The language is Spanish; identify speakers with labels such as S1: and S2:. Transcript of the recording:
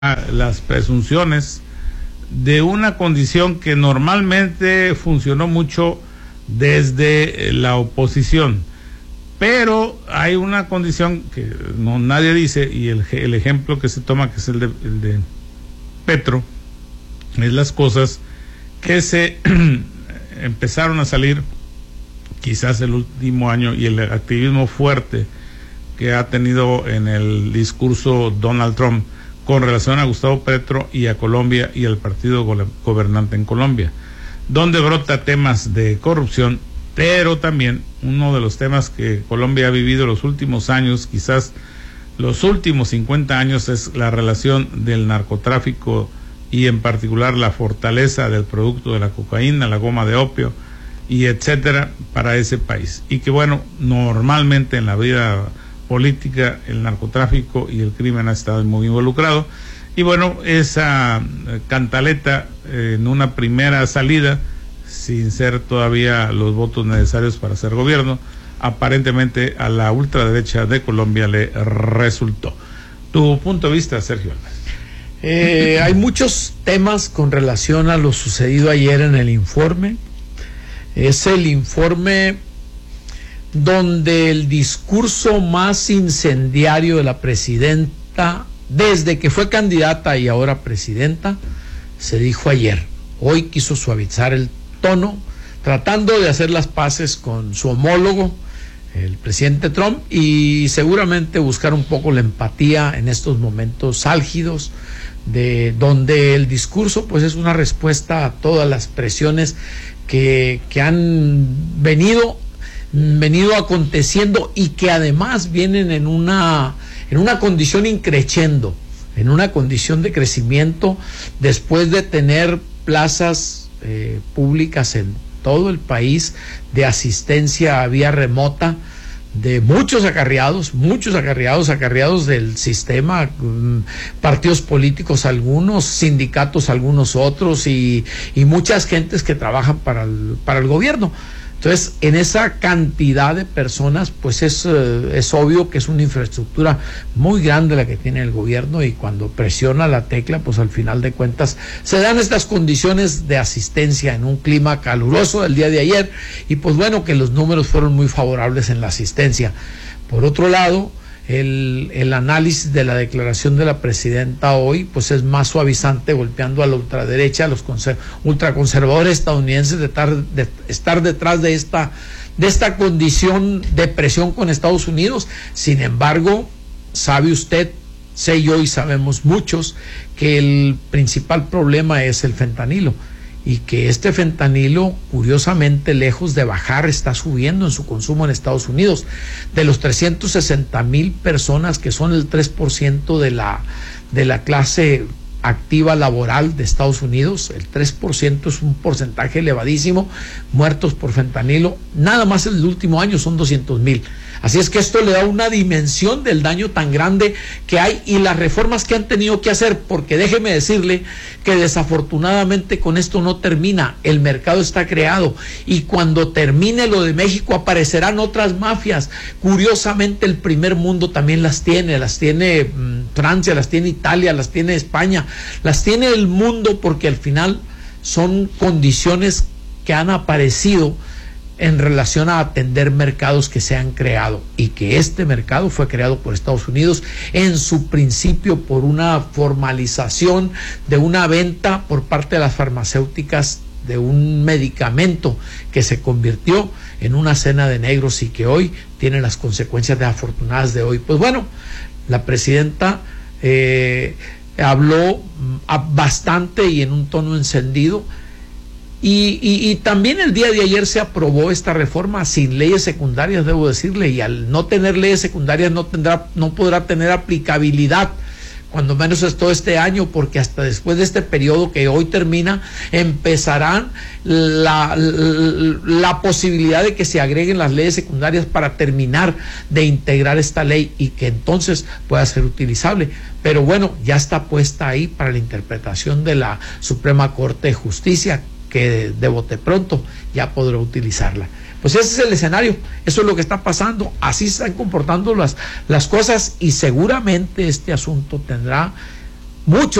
S1: las presunciones de una condición que normalmente funcionó mucho desde la oposición, pero hay una condición que nadie dice, y el ejemplo que se toma, que es el de Petro, es las cosas que se empezaron a salir quizás el último año, y el activismo fuerte que ha tenido en el discurso Donald Trump con relación a Gustavo Petro y a Colombia y al partido gobernante en Colombia, donde brota temas de corrupción, pero también uno de los temas que Colombia ha vivido los últimos años, quizás los últimos 50 años, es la relación del narcotráfico y en particular la fortaleza del producto de la cocaína, la goma de opio y etcétera para ese país. Y que bueno, normalmente en la vida política el narcotráfico y el crimen ha estado muy involucrado, y bueno, esa cantaleta en una primera salida, sin ser todavía los votos necesarios para ser gobierno, aparentemente a la ultraderecha de Colombia le resultó. Tu punto de vista, Sergio Álvarez.
S2: Hay muchos temas con relación a lo sucedido ayer en el informe. Es el informe donde el discurso más incendiario de la presidenta, desde que fue candidata y ahora presidenta, se dijo ayer. Hoy quiso suavizar el tono, tratando de hacer las paces con su homólogo, el presidente Trump, y seguramente buscar un poco la empatía en estos momentos álgidos, de donde el discurso pues es una respuesta a todas las presiones que han venido aconteciendo, y que además vienen en una condición increciendo, en una condición de crecimiento, después de tener plazas públicas en todo el país de asistencia a vía remota de muchos acarreados del sistema, partidos políticos algunos, sindicatos algunos otros, y muchas gentes que trabajan para el gobierno. Entonces, en esa cantidad de personas, pues es obvio que es una infraestructura muy grande la que tiene el gobierno, y cuando presiona la tecla, pues al final de cuentas se dan estas condiciones de asistencia en un clima caluroso del día de ayer, y pues bueno, que los números fueron muy favorables en la asistencia. Por otro lado, el análisis de la declaración de la presidenta hoy pues es más suavizante, golpeando a la ultraderecha, a los ultraconservadores estadounidenses, de estar detrás de esta condición de presión con Estados Unidos. Sin embargo, sabe usted, sé yo y sabemos muchos, que el principal problema es el fentanilo, y que este fentanilo, curiosamente, lejos de bajar, está subiendo en su consumo en Estados Unidos. De los 360,000 personas, que son el 3% de la clase activa laboral de Estados Unidos, el 3% es un porcentaje elevadísimo, muertos por fentanilo. Nada más el último año son 200,000. Así es que esto le da una dimensión del daño tan grande que hay, y las reformas que han tenido que hacer, porque déjeme decirle que desafortunadamente con esto no termina. El mercado está creado, y cuando termine lo de México aparecerán otras mafias. Curiosamente, el primer mundo también las tiene Francia, las tiene Italia, las tiene España, las tiene el mundo, porque al final son condiciones que han aparecido en relación a atender mercados que se han creado, y que este mercado fue creado por Estados Unidos en su principio por una formalización de una venta por parte de las farmacéuticas de un medicamento que se convirtió en una cena de negros, y que hoy tiene las consecuencias desafortunadas de hoy. Pues bueno, la presidenta habló bastante y en un tono encendido. Y también el día de ayer se aprobó esta reforma sin leyes secundarias, debo decirle, y al no tener leyes secundarias no podrá tener aplicabilidad, cuando menos es todo este año, porque hasta después de este periodo que hoy termina, empezarán la posibilidad de que se agreguen las leyes secundarias para terminar de integrar esta ley, y que entonces pueda ser utilizable. Pero bueno, ya está puesta ahí para la interpretación de la Suprema Corte de Justicia, que de bote pronto ya podrá utilizarla. Pues ese es el escenario, eso es lo que está pasando, así se están comportando las cosas, y seguramente este asunto tendrá mucho